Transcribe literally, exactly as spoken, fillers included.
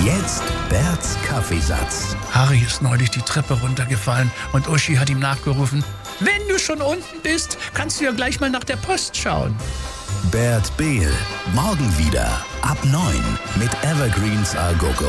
Jetzt Berts Kaffeesatz. Harry ist neulich die Treppe runtergefallen und Uschi hat ihm nachgerufen: Wenn du schon unten bist, kannst du ja gleich mal nach der Post schauen. Bert Behl, morgen wieder ab neun mit Evergreens A Go Go.